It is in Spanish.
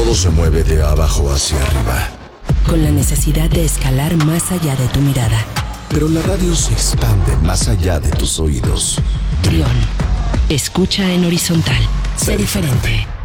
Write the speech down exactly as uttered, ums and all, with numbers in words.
Todo se mueve de abajo hacia arriba, con la necesidad de escalar más allá de tu mirada. pero la radio se expande más allá de tus oídos. Trión. Escucha en horizontal. Sé diferente.